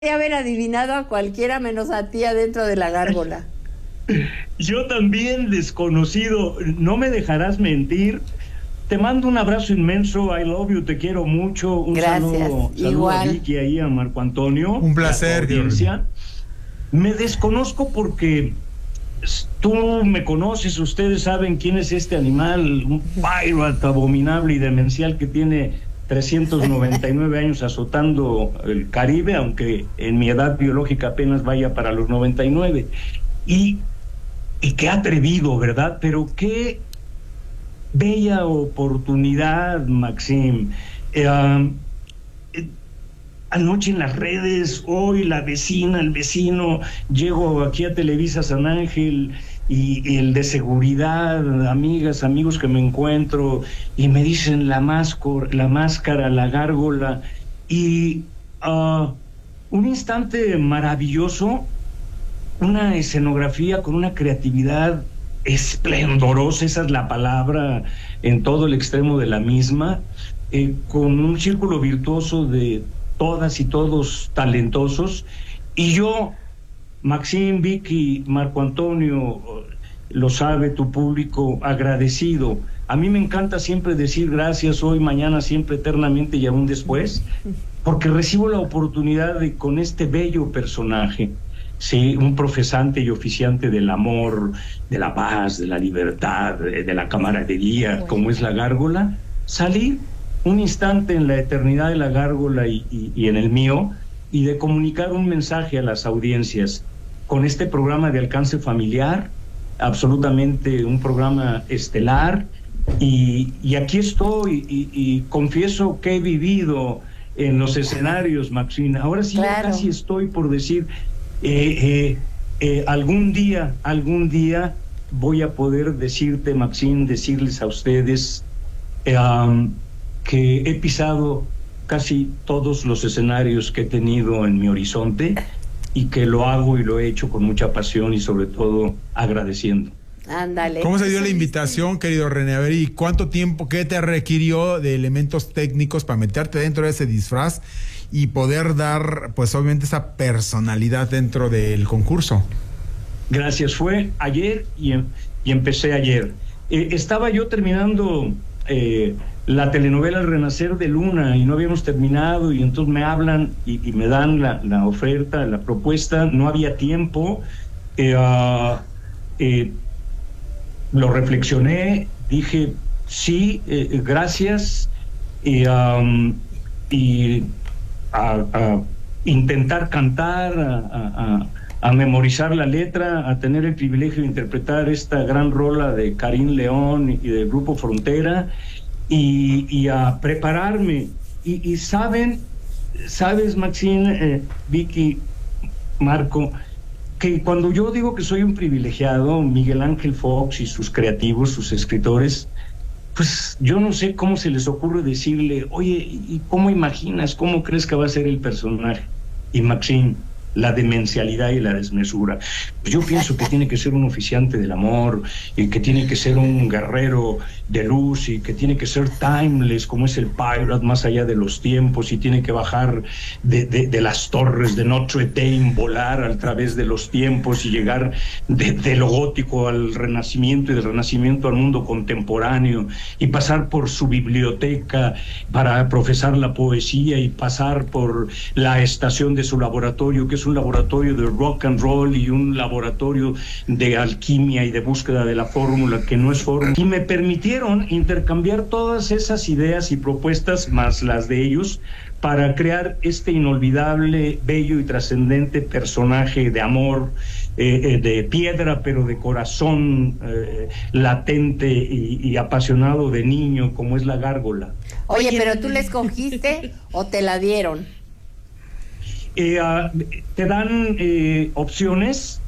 haber adivinado a cualquiera menos a ti adentro de la gárgola. Yo también, desconocido, no me dejarás mentir. Te mando un abrazo inmenso, I love you, te quiero mucho. Gracias, saludo igual. a Vicky, ahí a Marco Antonio. Un placer, audiencia. Me desconozco porque tú me conoces, ustedes saben quién es este animal, un pirata abominable y demencial que tiene 399 años azotando el Caribe, aunque en mi edad biológica apenas vaya para los 99. Y qué atrevido, ¿verdad? Pero qué bella oportunidad, Maxim. Anoche en las redes, hoy la vecina, el vecino, llego aquí a Televisa San Ángel y el de seguridad, amigas, amigos que me encuentro y me dicen la máscara, la gárgola, y un instante maravilloso, una escenografía con una creatividad esplendorosa, esa es la palabra, en todo el extremo de la misma, con un círculo virtuoso de todas y todos talentosos, y yo, Maxim, Vicky, Marco Antonio, lo sabe tu público, agradecido. A mí me encanta siempre decir gracias, hoy, mañana, siempre, eternamente y aún después, porque recibo la oportunidad de, con este bello personaje, sí, un profesante y oficiante del amor, de la paz, de la libertad, de la camaradería, como es la gárgola, salir un instante en la eternidad de la gárgola y en el mío, y de comunicar un mensaje a las audiencias con este programa de alcance familiar, absolutamente un programa estelar, y aquí estoy, y confieso que he vivido en los escenarios, Maxine. Ahora sí, claro, casi estoy por decir, algún día voy a poder decirte, Maxine, decirles a ustedes que he pisado casi todos los escenarios que he tenido en mi horizonte, y que lo hago y lo he hecho con mucha pasión y sobre todo agradeciendo. Ándale. ¿Cómo se dio la invitación, querido René? A ver, ¿y cuánto tiempo, qué te requirió de elementos técnicos para meterte dentro de ese disfraz y poder dar, pues obviamente, esa personalidad dentro del concurso? Gracias, fue ayer y empecé ayer. Estaba yo terminando la telenovela El Renacer de Luna y no habíamos terminado, y entonces me hablan y me dan la oferta, la propuesta. No había tiempo, lo reflexioné, dije sí, gracias, y a intentar cantar, a memorizar la letra, a tener el privilegio de interpretar esta gran rola de Karim León y del Grupo Frontera, y a prepararme. Y sabes, Maxine, Vicky, Marco, que cuando yo digo que soy un privilegiado, Miguel Ángel Fox y sus creativos, sus escritores, pues yo no sé cómo se les ocurre decirle, oye, ¿y cómo imaginas, cómo crees que va a ser el personaje? Y Maxine, la demencialidad y la desmesura. Yo pienso que tiene que ser un oficiante del amor, y que tiene que ser un guerrero de luz, y que tiene que ser timeless, como es el pirate, más allá de los tiempos, y tiene que bajar de las torres de Notre Dame, volar a través de los tiempos y llegar de lo gótico al renacimiento, y del renacimiento al mundo contemporáneo, y pasar por su biblioteca para profesar la poesía, y pasar por la estación de su laboratorio, que es un laboratorio de rock and roll y un laboratorio de alquimia y de búsqueda de la fórmula que no es fórmula. Y me permitieron intercambiar todas esas ideas y propuestas, más las de ellos, para crear este inolvidable, bello y trascendente personaje de amor, de piedra, pero de corazón latente y apasionado de niño, como es la gárgola. Oye, ¿pero tú la escogiste o te la dieron? Te dan opciones.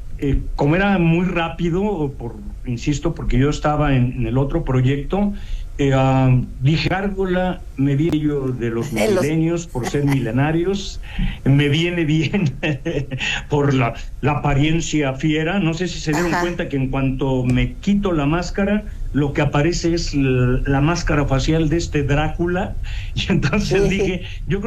Como era muy rápido, insisto, porque yo estaba en el otro proyecto, Dije, gárgola, me viene yo de los milenios por ser milenarios, me viene bien por la apariencia fiera. No sé si se dieron cuenta que en cuanto me quito la máscara, lo que aparece es la máscara facial de este Drácula, y entonces dije, yo